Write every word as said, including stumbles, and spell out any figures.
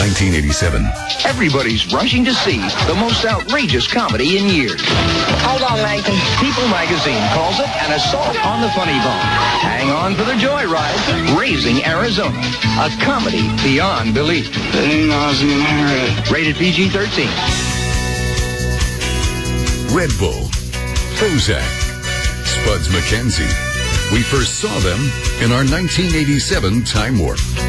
nineteen eighty-seven. Everybody's rushing to see the most outrageous comedy in years. Hold on, Nathan. People magazine calls it an assault on the funny bone. Hang on for the joyride. Raising Arizona, a comedy beyond belief. Rated P G thirteen. Red Bull, Prozac, Spuds MacKenzie. We first saw them in our nineteen eighty-seven Time Warp.